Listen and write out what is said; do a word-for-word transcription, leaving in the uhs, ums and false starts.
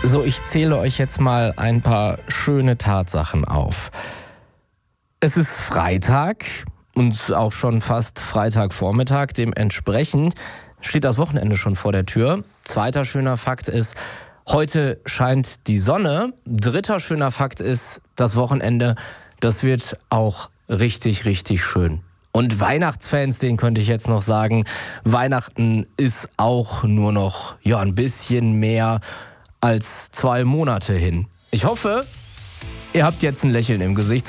So, ich zähle euch jetzt mal ein paar schöne Tatsachen auf. Es ist Freitag und auch schon fast Freitagvormittag. Dementsprechend steht das Wochenende schon vor der Tür. Zweiter schöner Fakt ist, heute scheint die Sonne. Dritter schöner Fakt ist, das Wochenende, das wird auch richtig, richtig schön. Und Weihnachtsfans, denen könnte ich jetzt noch sagen, Weihnachten ist auch nur noch ja, ein bisschen mehr als zwei Monate hin. Ich hoffe, ihr habt jetzt ein Lächeln im Gesicht.